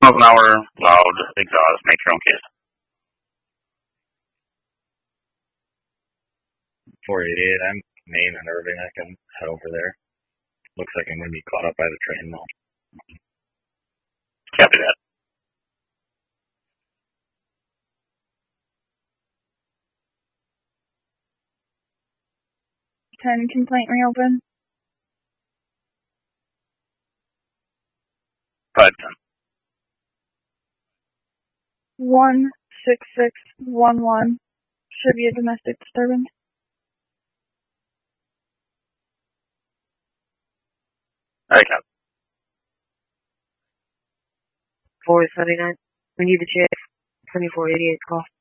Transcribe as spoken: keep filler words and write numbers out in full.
miles an hour, loud exhaust, make your own case. four eighty-eight, I'm Maine and Irving. I can head over there. Looks like I'm going to be caught up by the train though. Copy that. ten, complaint reopen. five ten. one six six one one. Should be a domestic disturbance. Alright, copy. four seventy-nine. We need the J twenty-four eighty-eight call.